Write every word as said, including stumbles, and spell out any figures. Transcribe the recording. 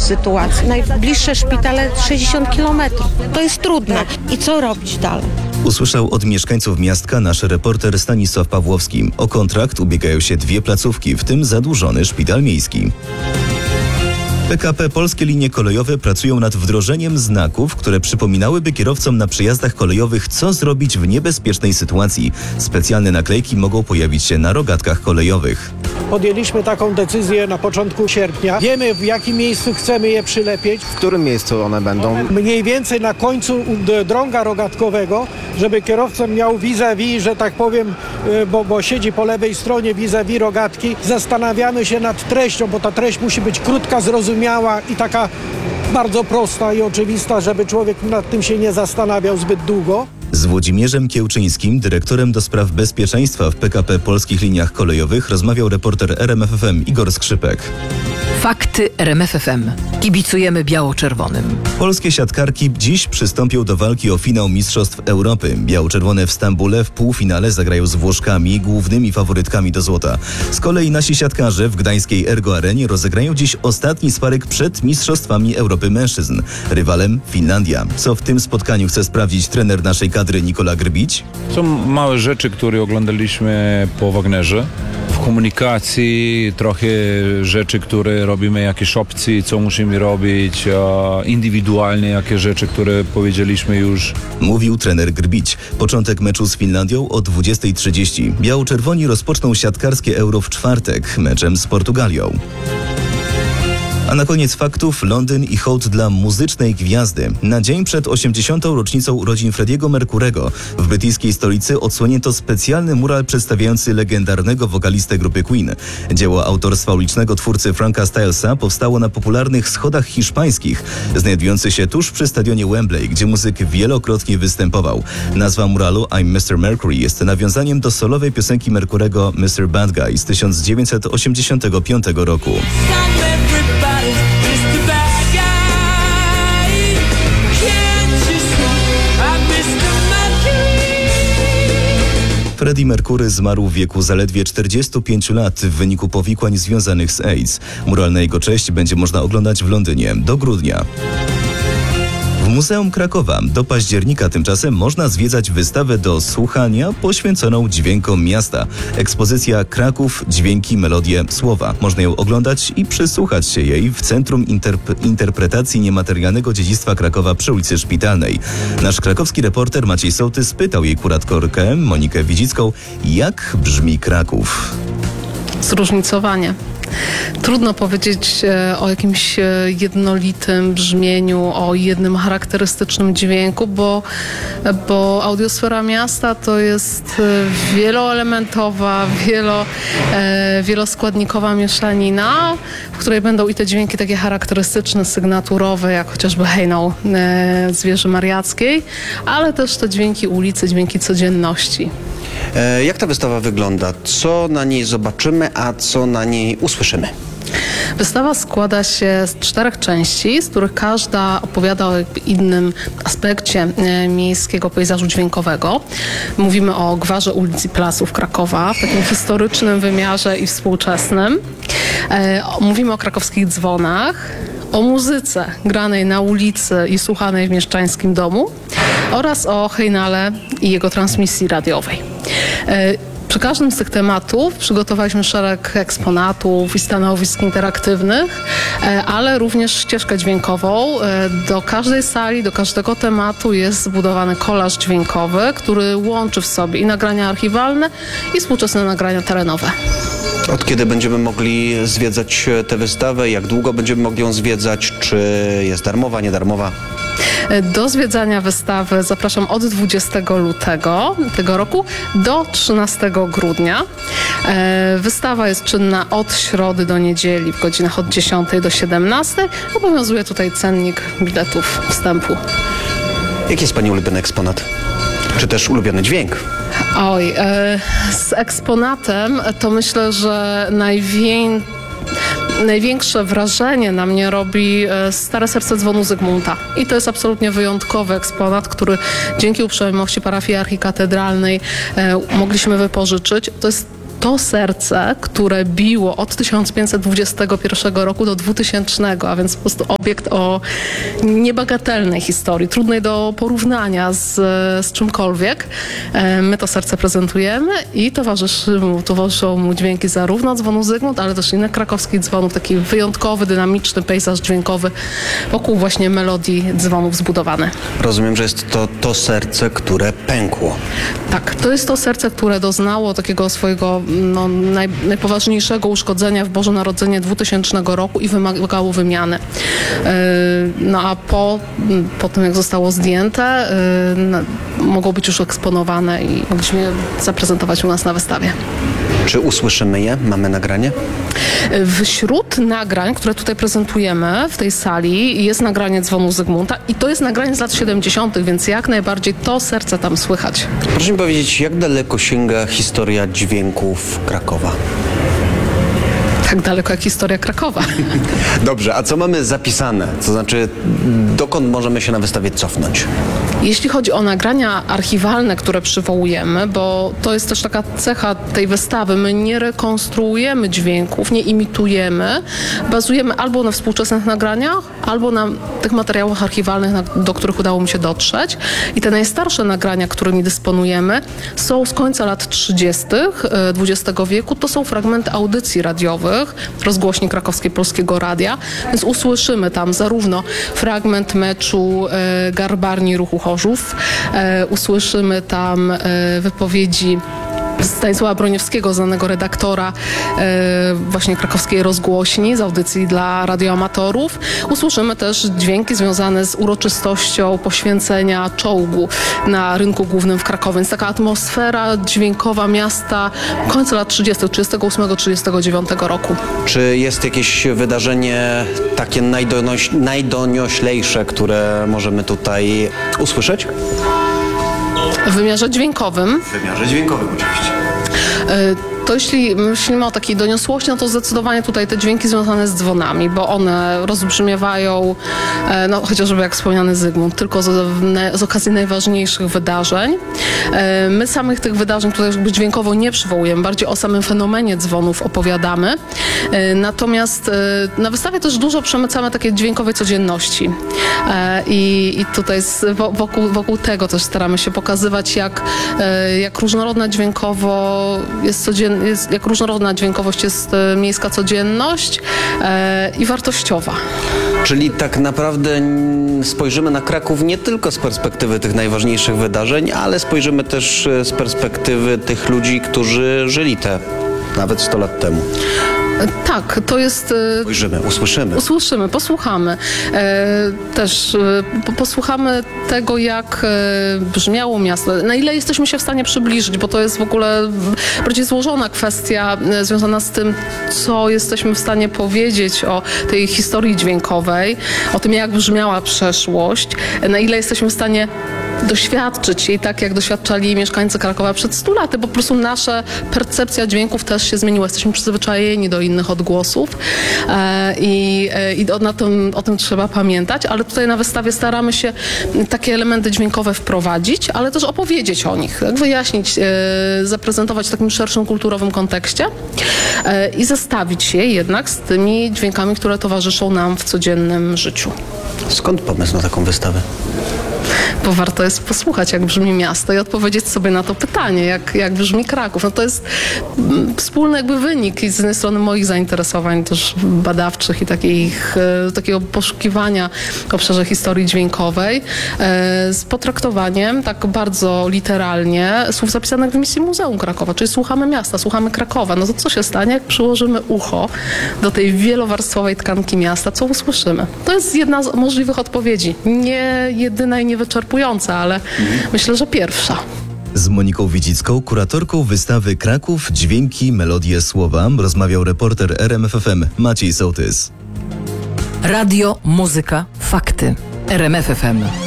sytuacji. Najbliższe szpitale sześćdziesiąt kilometrów. To jest trudne. I co robić dalej? Usłyszał od mieszkańców miastka nasz reporter Stanisław Pawłowski. O kontrakt ubiegają się dwie placówki, w tym zadłużony szpital miejski. P K P Polskie Linie Kolejowe pracują nad wdrożeniem znaków, które przypominałyby kierowcom na przejazdach kolejowych, co zrobić w niebezpiecznej sytuacji. Specjalne naklejki mogą pojawić się na rogatkach kolejowych. Podjęliśmy taką decyzję na początku sierpnia. Wiemy, w jakim miejscu chcemy je przylepieć. W którym miejscu one będą? Mniej więcej na końcu drąga rogatkowego, żeby kierowca miał vis-a-vis, że tak powiem, bo, bo siedzi po lewej stronie vis-a-vis rogatki. Zastanawiamy się nad treścią, bo ta treść musi być krótka, zrozumiała i taka bardzo prosta i oczywista, żeby człowiek nad tym się nie zastanawiał zbyt długo. Z Włodzimierzem Kiełczyńskim, dyrektorem do spraw bezpieczeństwa w P K P Polskich Liniach Kolejowych, rozmawiał reporter R M F F M Igor Skrzypek. Fakty R M F F M. Kibicujemy biało-czerwonym. Polskie siatkarki dziś przystąpią do walki o finał Mistrzostw Europy. Biało-czerwone w Stambule w półfinale zagrają z Włoszkami, głównymi faworytkami do złota. Z kolei nasi siatkarze w gdańskiej Ergo Arenie rozegrają dziś ostatni sparek przed Mistrzostwami Europy mężczyzn. Rywalem Finlandia. Co w tym spotkaniu chce sprawdzić trener naszej kadry Nikola Grbić? Są małe rzeczy, które oglądaliśmy po Wagnerze. W komunikacji trochę rzeczy, które robimy, jakieś opcje, co musimy robić, indywidualnie jakie rzeczy, które powiedzieliśmy już. Mówił trener Grbić. Początek meczu z Finlandią o dwudziestej trzydzieści. Biało-czerwoni rozpoczną siatkarskie Euro w czwartek meczem z Portugalią. A na koniec faktów Londyn i hołd dla muzycznej gwiazdy. Na dzień przed osiemdziesiątą rocznicą urodzin Freddie'ego Mercurego w brytyjskiej stolicy odsłonięto specjalny mural przedstawiający legendarnego wokalistę grupy Queen. Dzieło autorstwa ulicznego twórcy Franka Stylesa powstało na popularnych schodach hiszpańskich, znajdujących się tuż przy stadionie Wembley, gdzie muzyk wielokrotnie występował. Nazwa muralu I'm mister Mercury jest nawiązaniem do solowej piosenki Mercurego mister Bad Guy z tysiąc dziewięćset osiemdziesiątego piątego roku. Freddie Mercury zmarł w wieku zaledwie czterdziestu pięciu lat w wyniku powikłań związanych z AIDS. Mural na jego cześć będzie można oglądać w Londynie do grudnia. W Muzeum Krakowa do października tymczasem można zwiedzać wystawę do słuchania poświęconą dźwiękom miasta. Ekspozycja Kraków, dźwięki, melodie, słowa. Można ją oglądać i przysłuchać się jej w Centrum Interp- Interpretacji Niematerialnego Dziedzictwa Krakowa przy ulicy Szpitalnej. Nasz krakowski reporter Maciej Sołtys spytał jej kuratorkę Monikę Widzicką, jak brzmi Kraków. Zróżnicowanie. Trudno powiedzieć o jakimś jednolitym brzmieniu, o jednym charakterystycznym dźwięku, bo, bo audiosfera miasta to jest wieloelementowa, wielo, wieloskładnikowa mieszanina, w której będą i te dźwięki takie charakterystyczne, sygnaturowe, jak chociażby hejnał z Wieży Mariackiej, ale też te dźwięki ulicy, dźwięki codzienności. Jak ta wystawa wygląda? Co na niej zobaczymy, a co na niej usłyszymy? Wystawa składa się z czterech części, z których każda opowiada o jakby innym aspekcie miejskiego pejzażu dźwiękowego. Mówimy o gwarze ulic i placów Krakowa w takim historycznym wymiarze i współczesnym. Mówimy o krakowskich dzwonach, o muzyce granej na ulicy i słuchanej w mieszczańskim domu oraz o hejnale i jego transmisji radiowej. Przy każdym z tych tematów przygotowaliśmy szereg eksponatów i stanowisk interaktywnych, ale również ścieżkę dźwiękową. Do każdej sali, do każdego tematu jest zbudowany kolaż dźwiękowy, który łączy w sobie i nagrania archiwalne, i współczesne nagrania terenowe. Od kiedy będziemy mogli zwiedzać tę wystawę? Jak długo będziemy mogli ją zwiedzać? Czy jest darmowa, niedarmowa? Do zwiedzania wystawy zapraszam od dwudziestego lutego tego roku do trzynastego grudnia. Wystawa jest czynna od środy do niedzieli w godzinach od dziesiątej do siedemnastej. Obowiązuje tutaj cennik biletów wstępu. Jaki jest Pani ulubiony eksponat? Czy też ulubiony dźwięk? Oj, z eksponatem to myślę, że najwięcej Największe wrażenie na mnie robi Stare Serce Dzwonu Zygmunta. I to jest absolutnie wyjątkowy eksponat, który dzięki uprzejmości parafii archikatedralnej e, mogliśmy wypożyczyć. To jest to serce, które biło od tysiąc pięćset dwudziestego pierwszego roku do dwutysięcznego, a więc po prostu obiekt o niebagatelnej historii, trudnej do porównania z, z czymkolwiek. My to serce prezentujemy i towarzyszy mu, towarzyszą mu dźwięki zarówno dzwonu Zygmunt, ale też innych krakowskich dzwonów, taki wyjątkowy, dynamiczny pejzaż dźwiękowy wokół właśnie melodii dzwonów zbudowany. Rozumiem, że jest to to serce, które pękło. Tak, to jest to serce, które doznało takiego swojego no, naj, najpoważniejszego uszkodzenia w Boże Narodzenie dwutysięcznego roku i wymagało wymiany. Yy, no a po, po tym, jak zostało zdjęte, yy, no, mogło być już eksponowane i mogliśmy je zaprezentować u nas na wystawie. Czy usłyszymy je? Mamy nagranie? Wśród nagrań, które tutaj prezentujemy w tej sali, jest nagranie dzwonu Zygmunta i to jest nagranie z lat siedemdziesiątych, więc jak najbardziej to serce tam słychać. Proszę mi powiedzieć, jak daleko sięga historia dźwięków Krakowa? Tak daleko jak historia Krakowa. Dobrze, a co mamy zapisane? To znaczy, dokąd możemy się na wystawie cofnąć? Jeśli chodzi o nagrania archiwalne, które przywołujemy, bo to jest też taka cecha tej wystawy, my nie rekonstruujemy dźwięków, nie imitujemy, bazujemy albo na współczesnych nagraniach, albo na tych materiałach archiwalnych, do których udało mi się dotrzeć. I te najstarsze nagrania, którymi dysponujemy, są z końca lat trzydziestych dwudziestego wieku. To są fragmenty audycji radiowych, rozgłośni krakowskiej Polskiego Radia, więc usłyszymy tam zarówno fragment meczu e, Garbarni Ruchu Chorzów, e, usłyszymy tam e, wypowiedzi Stanisława Broniewskiego, znanego redaktora e, właśnie krakowskiej rozgłośni z audycji dla radioamatorów. Usłyszymy też dźwięki związane z uroczystością poświęcenia czołgu na rynku głównym w Krakowie. Więc taka atmosfera dźwiękowa miasta końca lat trzydziestych, trzydziestego ósmego trzydziestego dziewiątego roku. Czy jest jakieś wydarzenie takie najdonoś, najdonioślejsze, które możemy tutaj usłyszeć? W wymiarze dźwiękowym. W wymiarze dźwiękowym oczywiście. To jeśli myślimy o takiej doniosłości, no to zdecydowanie tutaj te dźwięki związane z dzwonami, bo one rozbrzmiewają, no chociażby jak wspomniany Zygmunt, tylko z, z okazji najważniejszych wydarzeń. My samych tych wydarzeń tutaj jakby dźwiękowo nie przywołujemy, bardziej o samym fenomenie dzwonów opowiadamy. Natomiast na wystawie też dużo przemycamy takiej dźwiękowej codzienności. I, i tutaj z, wokół, wokół tego też staramy się pokazywać, jak, jak różnorodna dźwiękowo jest codzienna, jest, jak różnorodna dźwiękowość jest e, miejska codzienność e, i wartościowa. Czyli tak naprawdę spojrzymy na Kraków nie tylko z perspektywy tych najważniejszych wydarzeń, ale spojrzymy też z perspektywy tych ludzi, którzy żyli te nawet sto lat temu. Tak, to jest... Spojrzymy, usłyszymy. Usłyszymy, posłuchamy. E, też e, po, posłuchamy tego, jak e, brzmiało miasto, na ile jesteśmy się w stanie przybliżyć, bo to jest w ogóle bardziej złożona kwestia e, związana z tym, co jesteśmy w stanie powiedzieć o tej historii dźwiękowej, o tym, jak brzmiała przeszłość, e, na ile jesteśmy w stanie doświadczyć jej tak, jak doświadczali mieszkańcy Krakowa przed stu laty, bo po prostu nasza percepcja dźwięków też się zmieniła. Jesteśmy przyzwyczajeni do innych odgłosów e, i, e, i o, na tym, o tym trzeba pamiętać, ale tutaj na wystawie staramy się takie elementy dźwiękowe wprowadzić, ale też opowiedzieć o nich, tak, wyjaśnić, e, zaprezentować w takim szerszym kulturowym kontekście e, i zestawić je jednak z tymi dźwiękami, które towarzyszą nam w codziennym życiu. Skąd pomysł na taką wystawę? Bo warto jest posłuchać, jak brzmi miasto i odpowiedzieć sobie na to pytanie, jak, jak brzmi Kraków. No to jest mm, wspólny jakby wynik i z jednej strony moich zainteresowań też badawczych i takich, e, takiego poszukiwania w obszarze historii dźwiękowej e, z potraktowaniem tak bardzo literalnie słów zapisanych w misji Muzeum Krakowa, czyli słuchamy miasta, słuchamy Krakowa. No to co się stanie, jak przyłożymy ucho do tej wielowarstwowej tkanki miasta, co usłyszymy? To jest jedna z możliwych odpowiedzi. Nie jedyna i niewyczerpująca, ale mhm. myślę, że pierwsza. Z Moniką Wicicką, kuratorką wystawy Kraków, dźwięki, melodie, słowa, rozmawiał reporter R M F F M Maciej Sołtys. Radio, muzyka, fakty. R M F F M.